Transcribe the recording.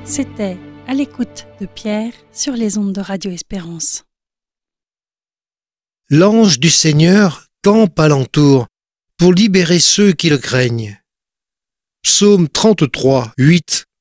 C'était À l'écoute de Pierre sur les ondes de Radio Espérance. L'ange du Seigneur campe alentour pour libérer ceux qui le craignent. Psaume 33, 8.